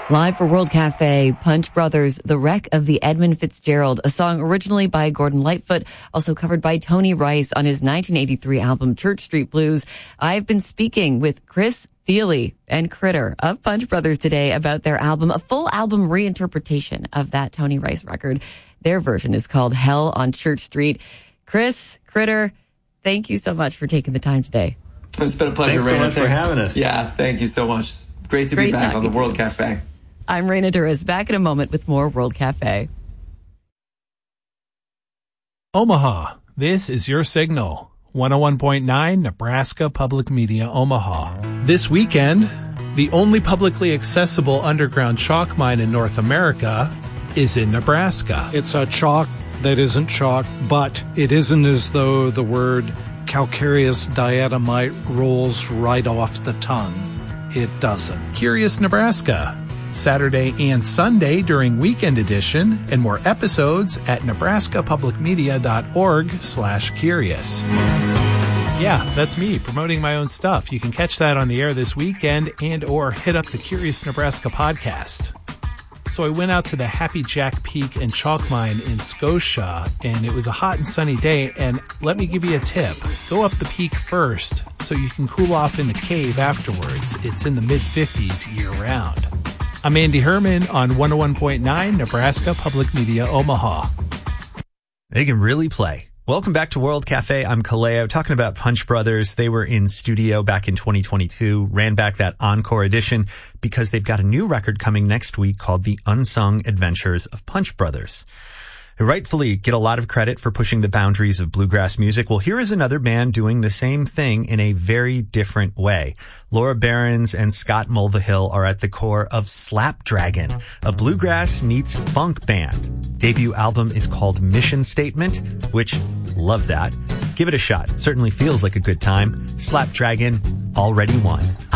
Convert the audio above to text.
Live for World Cafe, Punch Brothers, The Wreck of the Edmund Fitzgerald, a song originally by Gordon Lightfoot, also covered by Tony Rice on his 1983 album Church Street Blues. I've been speaking with Chris Thile and Critter of Punch Brothers today about their album, a full album reinterpretation of that Tony Rice record. Their version is called Hell on Church Street. Chris, Critter, thank you so much for taking the time today. It's been a pleasure, Raina. Thanks so much for having us. Yeah, thank you so much. Great to be back on the World Cafe. I'm Raina Duras, back in a moment with more World Cafe. Omaha, this is your signal. 101.9 Nebraska Public Media, Omaha. This weekend, the only publicly accessible underground chalk mine in North America is in Nebraska. It's a chalk that isn't chalk, but it isn't as though the word calcareous diatomite rolls right off the tongue. It doesn't. Curious Nebraska, Saturday and Sunday during Weekend Edition, and more episodes at nebraskapublicmedia.org/curious. Yeah, that's me promoting my own stuff. You can catch that on the air this weekend and or hit up the Curious Nebraska podcast. So I went out to the Happy Jack Peak and Chalk Mine in Scotia, and it was a hot and sunny day, and let me give you a tip. Go up the peak first so you can cool off in the cave afterwards. It's in the mid-50s year-round. I'm Andy Herman on 101.9 Nebraska Public Media, Omaha. They can really play. Welcome back to World Cafe. I'm Kaleo, talking about Punch Brothers. They were in studio back in 2022, ran back that encore edition because they've got a new record coming next week called The Unsung Adventures of Punch Brothers. They rightfully get a lot of credit for pushing the boundaries of bluegrass music. Well, here is another band doing the same thing in a very different way. Laura Behrens and Scott Mulvihill are at the core of Slapdragon, a bluegrass meets funk band. Debut album is called Mission Statement, which, love that. Give it a shot. Certainly feels like a good time. Slapdragon, already won.